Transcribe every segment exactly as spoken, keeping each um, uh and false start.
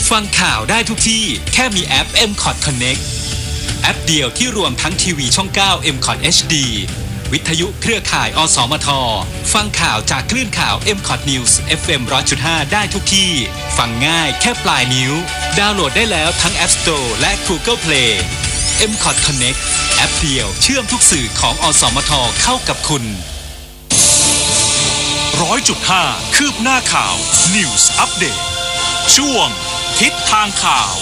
ฟังข่าวได้ทุกที่แค่มีแอป เอ็ม คอท Connect แอปเดียวที่รวมทั้งทีวีช่อง เก้า เอ็ม คอท เอช ดี วิทยุเครือข่าย อสมท ฟังข่าวจากคลื่นข่าว เอ็ม คอท News เอฟ เอ็ม หนึ่งร้อยจุดห้า ได้ทุกที่ฟังง่ายแค่ปลายนิ้วดาวน์โหลดได้แล้วทั้ง App Store และ Google Play เอ็ม คอท Connect แอปเดียวเชื่อมทุกสื่อของอสมทเข้ากับคุณร้อยจุดห้าคืบหน้าข่าว News Update ช่วงทิศทางข่าว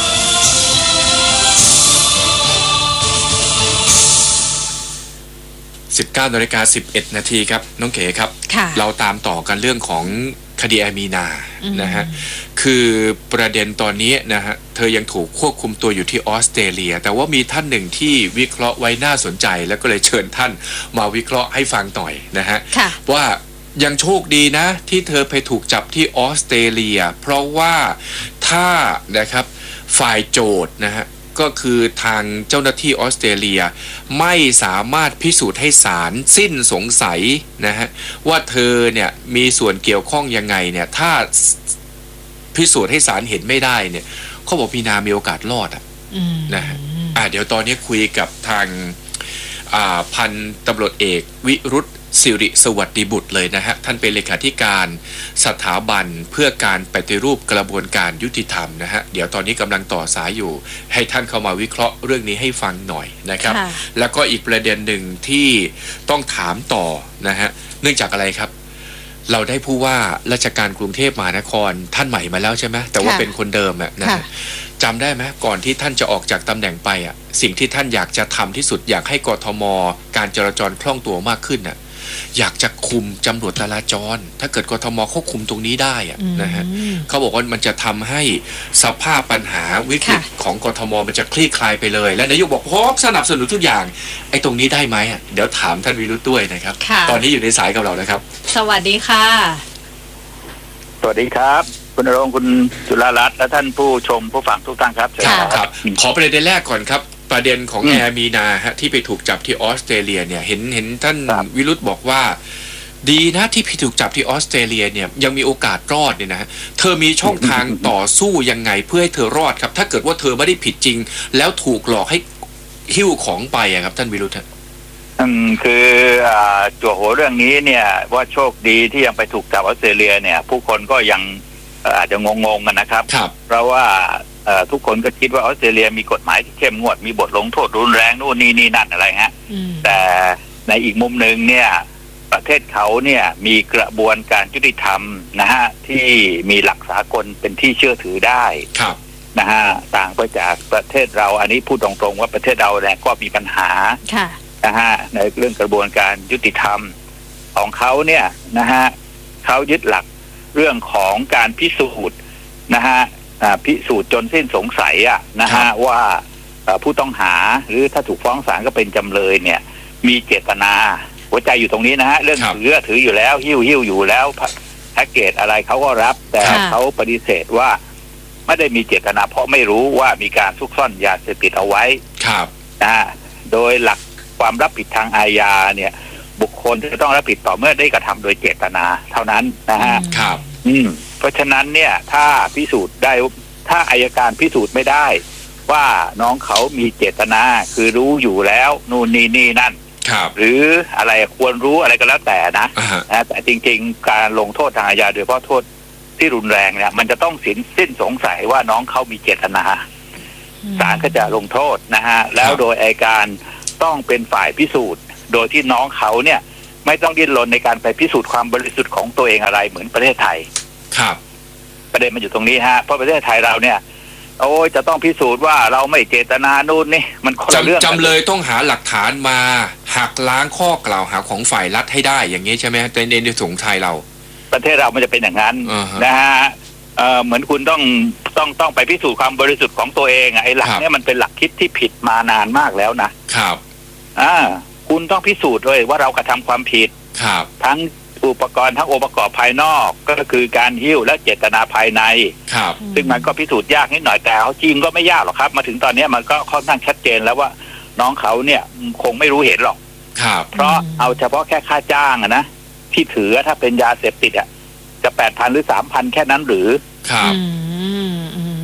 สิบเก้านาฬิกาสิบเอ็ดนาทีครับน้องเก๋ครับเราตามต่อกันเรื่องของคดีแอมีนานะฮะคือประเด็นตอนนี้นะฮะเธอยังถูกควบคุมตัวอยู่ที่ออสเตรเลียแต่ว่ามีท่านหนึ่งที่วิเคราะห์ไว้น่าสนใจแล้วก็เลยเชิญท่านมาวิเคราะห์ให้ฟังหน่อยนะฮะว่ายังโชคดีนะที่เธอไปถูกจับที่ออสเตรเลียเพราะว่าถ้านะครับฝ่ายโจทย์นะฮะก็คือทางเจ้าหน้าที่ออสเตรเลียไม่สามารถพิสูจน์ให้ศาลสิ้นสงสัยนะฮะว่าเธอเนี่ยมีส่วนเกี่ยวข้องยังไงเนี่ยถ้าพิสูจน์ให้ศาลเห็นไม่ได้เนี่ยเขาบอกมีนามีโอกาสรอดอ่ะนะฮะอ่าเดี๋ยวตอนนี้คุยกับทางอ่าพันตำรวจเอกวิรุธสิริสวัสดิบุตรเลยนะฮะท่านเป็นเลขาธิการสถาบันเพื่อการปฏิรูปกระบวนการยุติธรรมนะฮะเดี๋ยวตอนนี้กำลังต่อสายอยู่ให้ท่านเข้ามาวิเคราะห์เรื่องนี้ให้ฟังหน่อยนะครับแล้วก็อีกประเด็นหนึ่งที่ต้องถามต่อนะฮะเนื่องจากอะไรครับเราได้ผู้ว่าราชการกรุงเทพมหานครท่านใหม่มาแล้วใช่ไหมแต่ว่าเป็นคนเดิมอะนะฮะจำได้ไหมก่อนที่ท่านจะออกจากตำแหน่งไปอ่ะสิ่งที่ท่านอยากจะทำที่สุดอยากให้กทมการจราจรคล่องตัวมากขึ้นอ่ะอยากจะคุมตำรวจจราจรถ้าเกิดกทมควบคุมตรงนี้ได้อ่ะนะฮะเขาบอกว่ามันจะทำให้สภาพปัญหาวิกฤตของกทมมันจะคลี่คลายไปเลยและนายกบอกพร้อมสนับสนุนทุกอย่างไอ้ตรงนี้ได้ไหมอ่ะเดี๋ยวถามท่านวิรุธด้วยนะครับตอนนี้อยู่ในสายกับเรานะครับสวัสดีค่ะสวัสดีครับคุณณรงค์คุณจุฬารัตน์และท่านผู้ชมผู้ฟังทุกท่านครับครับขอประเด็นแรกก่อนครับประเด็นของแอร์มีนาฮะที่ไปถูกจับที่ออสเตรเลียเนี่ยเห็นเห็นท่านวิรุธบอกว่าดีนะที่พี่ถูกจับที่ออสเตรเลียเนี่ยยังมีโอกาสรอดเนี่ยนะเธอมีช่องทางต่อสู้ยังไงเพื่อให้เธอรอดครับถ้าเกิดว่าเธอไม่ได้ผิดจริงแล้วถูกหลอกให้หิ้วของไปอะครับท่านวิรุธอืมคืออ่าจั่วหัวเรื่องนี้เนี่ยว่าโชคดีที่ยังไปถูกจับออสเตรเลียเนี่ยผู้คนก็ยังอาจจะงงๆกันนะครับเพราะว่าทุกคนก็คิดว่าออสเตรเลียมีกฎหมายที่เข้มงวดมีบทลงโทษรุนแรงนู่นนี่นี่นั่นอะไรฮะแต่ในอีกมุมหนึ่งเนี่ยประเทศเขาเนี่ยมีกระบวนการยุติธรรมนะฮะที่มีหลักสากลเป็นที่เชื่อถือได้นะฮะต่างไปจากประเทศเราอันนี้พูดตรงๆว่าประเทศเราเนี่ยก็มีปัญหานะฮะในเรื่องกระบวนการยุติธรรมของเขาเนี่ยนะฮะเขายึดหลักเรื่องของการพิสูจน์นะฮะพิสูจน์จนสิ้นสงสัยอ่ะนะฮะว่าผู้ต้องหาหรือถ้าถูกฟ้องศาลก็เป็นจำเลยเนี่ยมีเจตนาหัวใจอยู่ตรงนี้นะฮะเรื่องถือถืออยู่แล้วหิ้วหิ้วอยู่แล้วแพ็กเกจอะไรเขาก็รับแต่เขาปฏิเสธว่าไม่ได้มีเจตนาเพราะไม่รู้ว่ามีการซุกซ่อนยาเสพติดเอาไว้นะฮะโดยหลักความรับผิดทางอาญาเนี่ยบุคคลจะต้องรับผิดต่อเมื่อได้กระทำโดยเจตนาเท่านั้นนะฮะครับอืมเพราะฉะนั้นเนี่ยถ้าพิสูจน์ได้ถ้าอัยการพิสูจน์ไม่ได้ว่าน้องเขามีเจตนาคือรู้อยู่แล้วนู่นนี่นี่นั่นหรืออะไรควรรู้อะไรก็แล้วแต่นะนะแต่จริงๆการลงโทษทางอาญาโดยเฉพาะโทษที่รุนแรงเนี่ยมันจะต้องสิ้นสิ้นสงสัยว่าน้องเขามีเจตนาศาลก็จะลงโทษนะฮะแล้วโดยอัยการต้องเป็นฝ่ายพิสูจน์โดยที่น้องเขาเนี่ยไม่ต้องดิ้นรนในการไปพิสูจน์ความบริสุทธิ์ของตัวเองอะไรเหมือนประเทศไทยครับประเด็นมันอยู่ตรงนี้ฮะเพราะประเทศไทยเราเนี่ยโอ้ยจะต้องพิสูจน์ว่าเราไม่เจตนานู่นนี่มันคนละเรื่องจำเลยต้องหาหลักฐานมาหักล้างข้อกล่าวหาของฝ่ายรัฐให้ได้อย่างนี้ใช่ไหมในในสงไทยเราประเทศเรามันจะเป็นอย่างนั้น uh-huh. นะฮะเอ่อเหมือนคุณต้องต้องต้องไปพิสูจน์ความบริสุทธิ์ของตัวเองไอ้หลักนี้มันเป็นหลักคิดที่ผิดมานานมากแล้วนะครับอ่าคุณต้องพิสูจน์เลยว่าเรากระทำความผิดครับทั้งอุปกรณ์ทั้งองค์ประกอบภายนอกก็คือการหิ้วและเจตนาภายในครับซึ่งมันก็พิสูจน์ยากนิดหน่อยแต่เอาจริงก็ไม่ยากหรอกครับมาถึงตอนนี้มันก็ค่อนข้างชัดเจนแล้วว่าน้องเขาเนี่ยคงไม่รู้เห็นหรอกครับเพราะเอาเฉพาะแค่ค่าจ้างอะนะที่ถือถ้าเป็นยาเสพติดอะจะแปดพันหรือสามพันแค่นั้นหรือครับ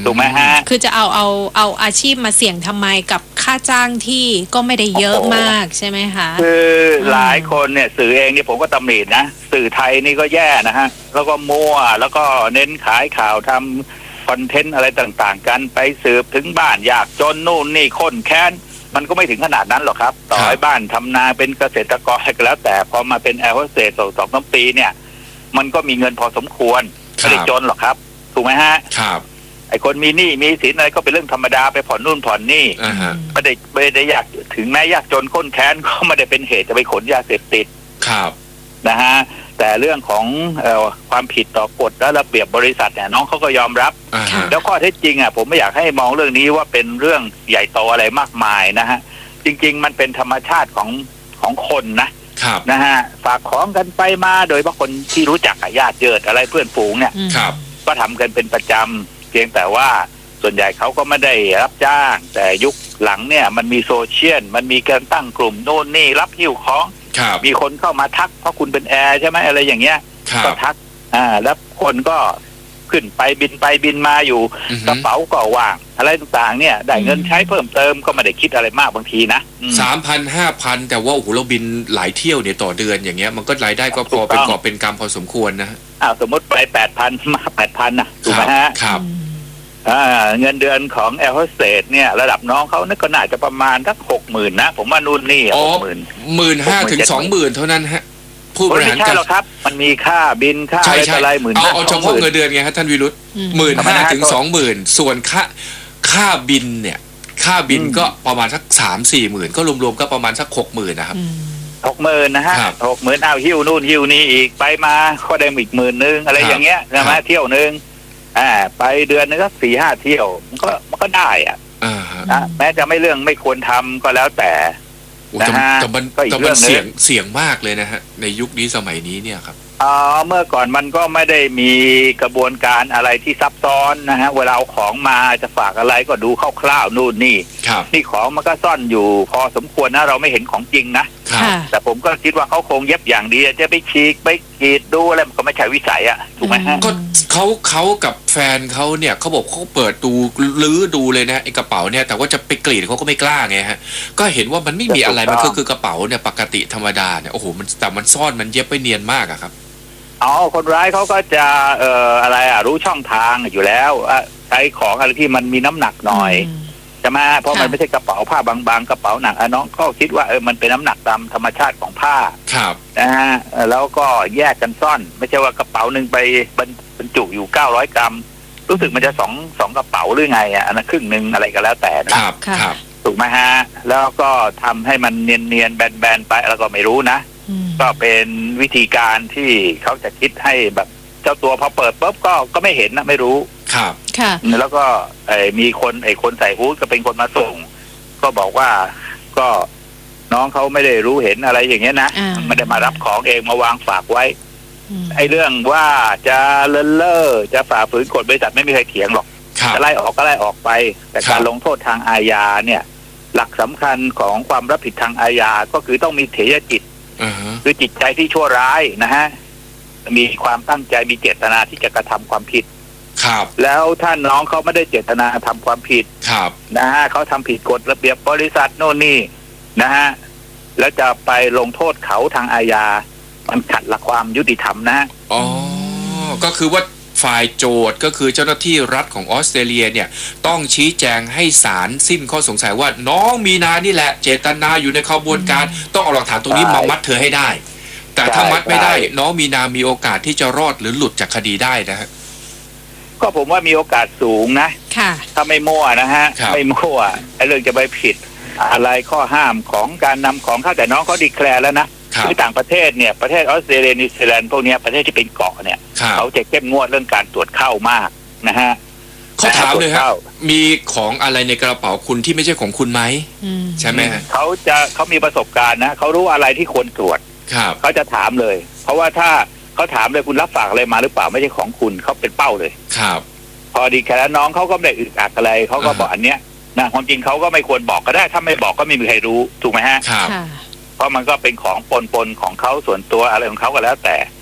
ถูกไหมฮะคือจะเอาเอาเอาอาชีพมาเสี่ยงทำไมกับค่าจ้างที่ก็ไม่ได้เยอะมากใช่ไหมคะคือหลายคนเนี่ยสื่อเองนี่ผมก็ตำหนินะสื่อไทยนี่ก็แย่นะฮะแล้วก็มั่วแล้วก็เน้นขายข่าวทำคอนเทนต์อะไรต่างๆกันไปสืบถึงบ้านอยากจนนู่นนี่ค้นแค้นมันก็ไม่ถึงขนาดนั้นหรอกครับต่อให้บ้านทำนาเป็นเกษตรกรก็แล้วแต่พอมาเป็นแอร์โฮสเตสสองสามปีเนี่ยมันก็มีเงินพอสมควรไม่ได้จนหรอกครับถูกไหมฮะครับไอ้คนมีหนี้มีสินอะไรก็เป็นเรื่องธรรมดาไปผ่อนนู่นผ่อนนี่ไม่ได้ไม่ได้ยากถึงแม้ยากจนค้นแค้นก็ไม่ได้เป็นเหตุจะไปขนยาเสพติดครับนะฮะแต่เรื่องของเอ่อความผิดต่อกฎและระเบียบบริษัทเนี่ยน้องเขาก็ยอมรับแล้วข้อเท็จจริงอ่ะผมไม่อยากให้มองเรื่องนี้ว่าเป็นเรื่องใหญ่โตอะไรมากมายนะฮะจริงๆมันเป็นธรรมชาติของของคนนะนะฮะฝากของกันไปมาโดยเฉพาะคนที่รู้จักญาติเยิดอะไรเพื่อนฝูงเนี่ยก็ทำกันเป็นประจำเพียงแต่ว่าส่วนใหญ่เขาก็ไม่ได้รับจ้างแต่ยุคหลังเนี่ยมันมีโซเชียลมันมีการตั้งกลุ่มโน่นนี่รับหิ้วของมีคนเข้ามาทักเพราะคุณเป็นแอร์ใช่ไหมอะไรอย่างเงี้ยก็ทักอ่าแล้วคนก็ขึ้นไปบินไปบินมาอยู่กระเป๋าก็ว่างอะไรต่างๆเนี่ยได้เงินใช้เพิ่มเติมก็ไม่ได้คิดอะไรมากบางทีนะสามพันห้าพันแต่ว่าโอ้โหเราบินหลายเที่ยวเนี่ยต่อเดือนอย่างเงี้ยมันก็รายได้ก็พอเป็นกอบเป็นกำพอสมควรนะอ้าวสมมติไปแปดพันมาแปดพันนะถูกไหมฮะครับอ่าเงินเดือนของแอร์โฮสเตสเนี่ยระดับน้องเขาเนี่ยก็น่าจะประมาณสักหกหมื่นนะผมว่านู่นนี่หกหมื่นหมื่นห้าถึงสองหมื่นเท่านั้นฮะผู้บริหารไม่ใช่หรอกครับมันมีค่าบินค่าอะไรหมื่นเอาเอาเฉพาะเงินเดือนไงฮะท่านวิรุธหมื่นห้าถึงสองหมื่นส่วนค่าค่าบินเนี่ยค่าบินก็ประมาณสักสามสี่หมื่นก็รวมๆก็ประมาณสักหกหมื่นนะครับหกหมื่นนะฮะหกหมื่นเอาหิ้วนู่นหิ้วนี่อีกไปมาก็ได้อีกหมื่นนึงอะไรอย่างเงี้ยใช่ไหมเที่ยวนึงอ่าไปเดือนนึงก็สี่ห้าเที่ยวมันก็มันก็ได้อ่ะนะแม้จะไม่เรื่องไม่ควรทำก็แล้วแต่นะฮะแต่มันแต่มันเสี่ยงเสี่ยงมากเลยนะฮะในยุคนี้สมัยนี้เนี่ยครับอ๋อเมื่อก่อนมันก็ไม่ได้มีกระบวนการอะไรที่ซับซ้อนนะฮะเวลาเอาของมาจะฝากอะไรก็ดูคร่าวๆนู่นนี่นี่ของมันก็ซ่อนอยู่พอสมควรนะเราไม่เห็นของจริงนะแต่ผมก็คิดว่าเขาคงเย็บอย่างดีจะไปฉีกไปกรีดดูอะไรมันก็ไม่ใช่วิสัยอ่ะถูกไหมฮะก็เขาเขากับแฟนเขาเนี่ยเขาบอกเขาเปิดดูลื้อดูเลยนะไอ้กระเป๋าเนี่ยแต่ว่าจะไปกรีดเขาก็ไม่กล้าไงฮะก็เห็นว่ามันไม่มีอะไรมันก็คือกระเป๋าเนี่ยปกติธรรมดาเนี่ยโอ้โหมันแต่มันซ่อนมันเย็บไปเนียนมากอะครับอ๋อคนร้ายเขาก็จะเอ่ออะไรอ่ะรู้ช่องทางอยู่แล้วใช้ของอะไรที่มันมีน้ำหนักหน่อยใช่ไหมเพราะมันไม่ใช่กระเป๋าผ้าบางๆกระเป๋าหนักอ่ะน้องก็คิดว่าเออมันเป็นน้ำหนักตามธรรมชาติของผ้าครับนะฮะแล้วก็แยกกันซ่อนไม่ใช่ว่ากระเป๋าหนึ่งไปบรรจุอยู่เก้าร้อยกรัมรู้สึกมันจะสองสองกระเป๋าหรือไงอ่ะอันนั้นครึ่งหนึ่งอะไรก็แล้วแต่นะครับครับถูกไหมฮะแล้วก็ทำให้มันเนียนๆแบนๆไปแล้วก็ไม่รู้นะก็เป็นวิธีการที่เขาจะคิดให้แบบเจ้าตัวพอเปิดปุ๊บก็ก็ไม่เห็นนะไม่รู้ครับค่ะแล้วก็ไอ้มีคนไอ้คนใส่ฮู้ดก็เป็นคนมาส่งก็บอกว่าก็น้องเขาไม่ได้รู้เห็นอะไรอย่างเงี้ยนะไม่ได้มารับของเองมาวางฝากไว้ไอ้เรื่องว่าจะเลินเล่อจะฝ่าฝืนกฎบริษัทไม่มีใครเถียงหรอกจะไล่ออกก็ไล่ออกไปแต่การลงโทษทางอาญาเนี่ยหลักสำคัญของความรับผิดทางอาญาก็คือต้องมีเถยจิตคือจิตใจที่ชั่วร้ายนะฮะมีความตั้งใจมีเจตนาที่จะกระทำความผิดครับแล้วท่านน้องเขาไม่ได้เจตนาทำความผิดครับนะฮะเขาทำผิดกฎระเบียบบริษัทโน่นนี่นะฮะแล้วจะไปลงโทษเขาทางอาญามันขัดหลักความยุติธรรมนะอ๋อก็คือว่าฝ่ายโจทก์ก็คือเจ้าหน้าที่รัฐของออสเตรเลียเนี่ยต้องชี้แจงให้ศาลสิ้นข้อสงสัยว่าน้องมีนานี่แหละเจตนาอยู่ในขบวนการต้องเอาหลักฐานตรงนี้มามัดเธอให้ได้แต่ถ้ามัดไม่ได้น้องมีนามีโอกาสที่จะรอดหรือหลุดจากคดีได้นะฮะก็ผมว่ามีโอกาสสูงนะถ้าไม่มั่วนะฮะไม่มั่วไอ้เรื่องจะไปผิดอะไรข้อห้ามของการนำของเข้าแต่น้องเขาดีแคลร์แล้วนะที่ต่างประเทศเนี่ยประเทศออสเตรเลียนิวซีแลนด์พวกนี้ประเทศที่เป็นเกาะเนี่ยเขาจะเข้มงวดเรื่องการตรวจเข้ามากนะฮะเขาถามเลยครับมีของอะไรในกระเป๋าคุณที่ไม่ใช่ของคุณไหมใช่ไหมเขาจะเขามีประสบการณ์นะเขารู้อะไรที่ควรตรวจเขาจะถามเลยเพราะว่าถ้าเขาถามเลยคุณรับฝากอะไรมาหรือเปล่าไม่ใช่ของคุณเขาเป็นเป้าเลยครับพอดีแค่แล้วน้องเขาก็ไม่ได้อึดอัดอะไรเขาก็บอกอันเนี้ยนะความจริงเขาก็ไม่ควรบอกก็ได้ถ้าไม่บอกก็ไม่มีใครรู้ถูกไหมฮะครับเพราะมันก็เป็นของปนปนของเขาส่วนตัวอะไรของเขาก็แล้วแต่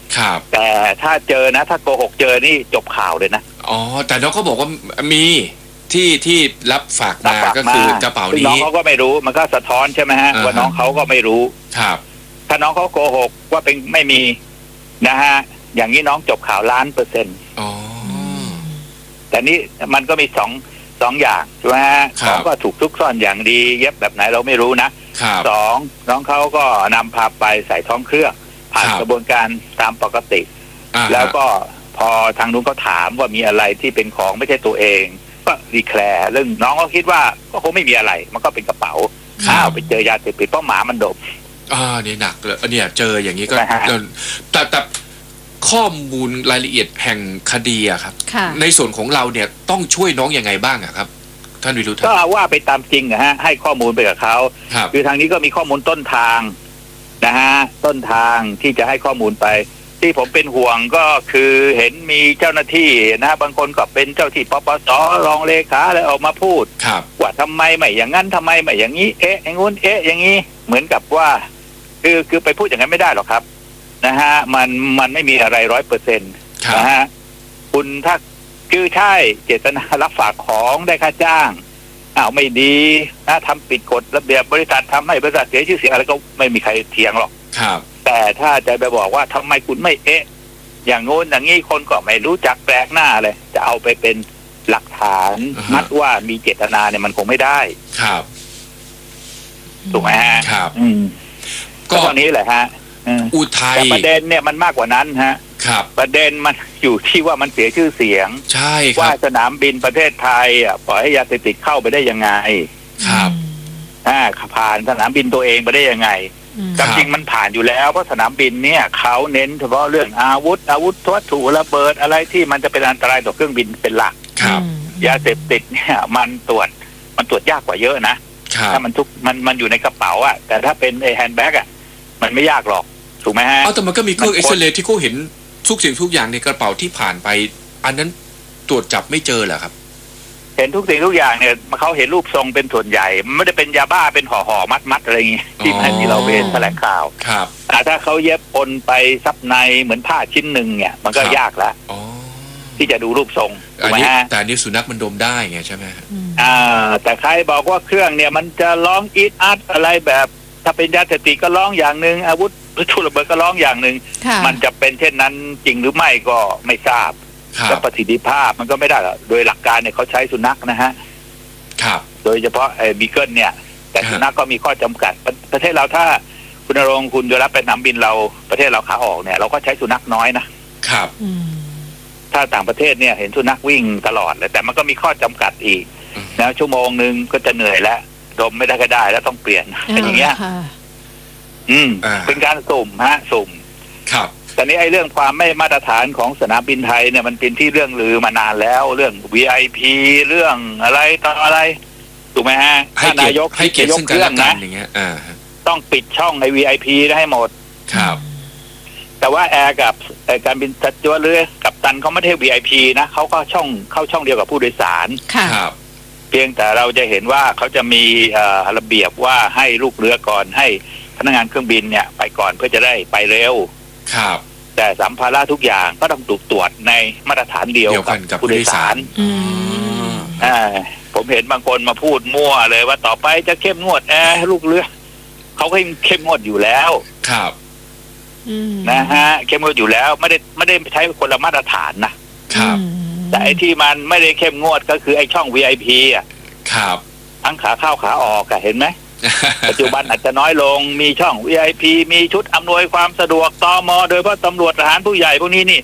ครับแต่ถ้าเจอนะถ้าโกหกเจอนี่จบข่าวเลยนะอ๋อแต่น้องก็บอกว่ามีที่ที่รับฝากมาก็คือกระเป๋านี้น้องเขาก็ไม่รู้มันก็สะท้อนใช่ไหมฮะว่าน้องเขาก็ไม่รู้ครับถ้าน้องเขาโกหกว่าเป็นไม่มีนะฮะอย่างนี้น้องจบข่าวล้านเปอร์เซ็นต์อ๋อแต่นี่มันก็มีสองสองอย่างใช่ไหมฮะของก็ถูกซุกซ่อนอย่างดีเย็บแบบไหนเราไม่รู้นะสองน้องเขาก็นำพาไปใส่ท้องเครื่องผ่านกระบวนการตามปกติแล้วก็พอทางนู้นเขาถามว่ามีอะไรที่เป็นของไม่ใช่ตัวเองก็รีแคร์เรื่องน้องก็คิดว่าก็คงไม่มีอะไรมันก็เป็นกระเป๋าข้าวไปเจอยาเสพติดเพราะหมามันดมอ่านี่หนักเลยเนี่ยเจออย่างนี้ก็แต่แต่ข้อมูลรายละเอียดแห่งคดีอะครับในส่วนของเราเนี่ยต้องช่วยน้องยังไงบ้างอะครับท่านวิรุธก็ว่าไปตามจริงนะฮะให้ข้อมูลไปกับเขาคือทางนี้ก็มีข้อมูลต้นทางนะฮะต้นทางที่จะให้ข้อมูลไปที่ผมเป็นห่วงก็คือเห็นมีเจ้าหน้าที่นะบางคนก็เป็นเจ้าที่ปปสรองเลขาอะไรออกมาพูดว่าทำไมไม่อย่างนั้นทำไมไม่อย่างนี้เอ๊ะอย่างงู้นเอ๊ะอย่างนี้เหมือนกับว่าคือคือไปพูดอย่างนั้นไม่ได้หรอกครับนะฮะมันมันไม่มีอะไรร้อยเปอร์เซ็นต์นะฮะคุณถ้าคือใช่เจตนารับฝากของได้ค่าจ้างอ้าวไม่ดีนะทำผิดกฎระเบียบบริษัททำให้บริษัทเสียชื่อเสียงอะไรก็ไม่มีใครเถียงหรอกครับแต่ถ้าจะไปบอกว่าทำไมคุณไม่เอ๊ะอย่างงู้นอย่างนี้คนก็ไม่รู้จักแปลกหน้าเลยจะเอาไปเป็นหลักฐาน uh-huh. มัดว่ามีเจตนาเนี่ยมันคงไม่ได้ครับถูกไหมฮะครับอืมก็ตอนนี้แหละฮะอุทัยแต่ประเด็นเนี่ยมันมากกว่านั้นฮะครับประเด็นมันอยู่ที่ว่ามันเสียชื่อเสียงใช่ครับว่าสนามบินประเทศไทยอ่ะปล่อยให้ยาเสพติดเข้าไปได้ยังไงครับอ่าผ่านสนามบินตัวเองไปได้ยังไงจริงมันผ่านอยู่แล้วเพราะสนามบินเนี่ยเขาเน้นเฉพาะเรื่องอาวุธอาวุธวัตถุระเบิดอะไรที่มันจะเป็นอันตรายต่อเครื่องบินเป็นหลักครับยาเสพติดเนี่ยมันตรวจมันตรวจยากกว่าเยอะนะถ้ามันทุกมันมันอยู่ในกระเป๋าอ่ะแต่ถ้าเป็นไอ้แฮนด์แบ็กอ่ะมันไม่ยากหรอกถูกไหมฮะอ๋อแต่มันก็มีเครื่องเอ็กซเรย์ที่เขาเห็นทุกสิ่งทุกอย่างในกระเป๋าที่ผ่านไปอันนั้นตรวจจับไม่เจอเหรอครับเห็นทุกสิ่งทุกอย่างเนี่ยเขาเห็นรูปทรงเป็นส่วนใหญ่ไม่ได้เป็นยาบ้าเป็นห่อห่อมัดมัดอะไรอย่างงี้ที่ที่เราเห็นแถลงข่าวครับแต่ถ้าเขาเย็บปนไปซับในเหมือนผ้าชิ้นหนึ่งเนี่ยมันก็ยากแล้วที่จะดูรูปทรงถูกไหมฮะแต่นี่สุนัขมันดมได้ไงใช่ไหมอ่าแต่ใครบอกว่าเครื่องเนี่ยมันจะร้องอีทอัดอะไรแบบถ้าเป็นยาเสพติดก็ร้องอย่างหนึ่งอาวุธวัตถุระเบิดก็ร้องอย่างหนึ่งมันจะเป็นเช่นนั้นจริงหรือไม่ก็ไม่ทราบแต่ประสิทธิภาพมันก็ไม่ได้หรอกโดยหลักการเนี่ยเขาใช้สุนัขนะฮะครับโดยเฉพาะไอ้บีเกิลเนี่ยแต่สุนัขก็มีข้อจำกัดประเทศเราถ้าคุณณรงค์คุณจะรับเป็นสนามบินเราประเทศเราขาออกเนี่ยเราก็ใช้สุนัขน้อยนะครับถ้าต่างประเทศเนี่ยเห็นสุนัขวิ่งตลอดเลยแต่มันก็มีข้อจำกัดอีกนะชั่วโมงนึงก็จะเหนื่อยแล้วดมไม่ได้ก็ได้แล้วต้องเปลี่ยนอย่างเงี้ยอืมเป็นการสุ่มฮะสุ่มครับแต่นี้ไอ้เรื่องความไม่มาตรฐานของสนามบินไทยเนี่ยมันเป็นที่เรื่องลือมานานแล้วเรื่อง วี ไอ พี เรื่องอะไรต่ออะไรถูกไหมฮะถ้านายกให้เกียรติซึ่งกันและกันอย่างเงี้ยต้องปิดช่องใน วี ไอ พี ได้ให้หมดครับแต่ว่าแอร์กับการบินจัดจ้วเรือกับตันเขาไม่ใช่ วี ไอ พี นะเขาก็ช่องเข้าช่องเดียวกับผู้โดยสารครับเพียงแต่เราจะเห็นว่าเขาจะมีระเบียบว่าให้ลูกเรือก่อนให้พนักงานเครื่องบินเนี่ยไปก่อนเพื่อจะได้ไปเร็วครับแต่สัมภาระทุกอย่างก็ต้องถูกตรวจในมาตรฐานเดียวกับผู้โดยสารอ่าผมเห็นบางคนมาพูดมั่วเลยว่าต่อไปจะเข้มงวดแอร์ลูกเรือเขาก็เข้มงวดอยู่แล้วครับนะฮะเข้มงวดอยู่แล้วไม่ได้ไม่ได้ใช้คนละมาตรฐานนะครับแต่ไอ้ที่มันไม่ได้เข้มงวดก็คือไอ้ช่อง วี ไอ พี อ่ะครับทั้งขาเข้าขาออกอะเห็นไหม ปัจจุบันอาจจะน้อยลงมีช่อง วี ไอ พี มีชุดอำนวยความสะดวกตม.โดยเฉพาะตำรวจทหารผู้ใหญ่พวกนี้นี่